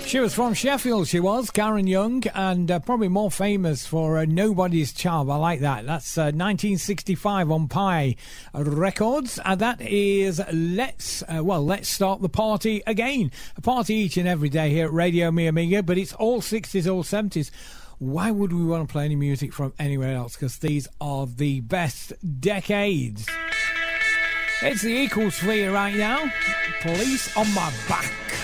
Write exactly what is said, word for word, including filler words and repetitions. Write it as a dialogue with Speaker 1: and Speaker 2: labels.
Speaker 1: She was from Sheffield, she was, Karen Young, and uh, probably more famous for uh, Nobody's Child. I like that. That's uh, nineteen sixty-five on Pi Records, and that is Let's, uh, well, Let's Start the Party Again. A party each and every day here at Radio Mi Amiga, but it's all sixties, all seventies. Why would we want to play any music from anywhere else? Because these are the best decades. It's the Equals for you right now. Police on My Back.